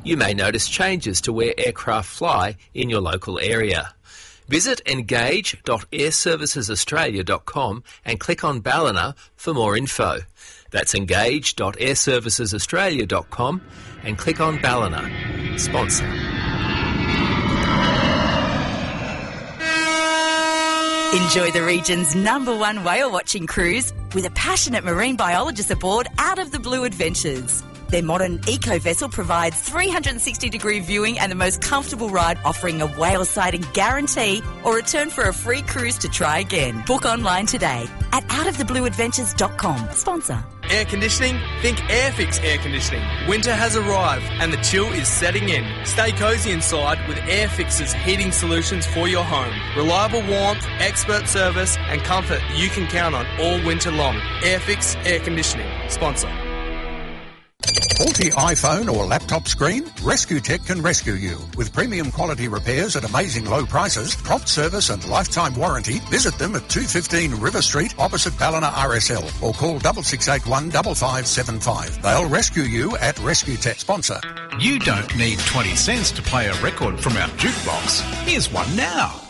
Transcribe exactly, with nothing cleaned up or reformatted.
you may notice changes to where aircraft fly in your local area. Visit engage dot air services australia dot com and click on Ballina for more info. That's engage dot air services australia dot com and click on Ballina. Sponsor. Enjoy the region's number one whale watching cruise with a passionate marine biologist aboard Out of the Blue Adventures. Their modern eco-vessel provides three hundred sixty degree viewing and the most comfortable ride, offering a whale sighting guarantee or return for a free cruise to try again. Book online today at out of the blue adventures dot com. Sponsor. Air conditioning? Think Airfix Air Conditioning. Winter has arrived and the chill is setting in. Stay cosy inside with Airfix's heating solutions for your home. Reliable warmth, expert service and comfort you can count on all winter long. Airfix Air Conditioning. Sponsor. Faulty iPhone or laptop screen? RescueTech can rescue you. With premium quality repairs at amazing low prices, prompt service and lifetime warranty, visit them at two fifteen River Street opposite Ballina R S L or call six six eight one five five seven five. They'll rescue you at RescueTech. Sponsor. You don't need twenty cents to play a record from our jukebox. Here's one now.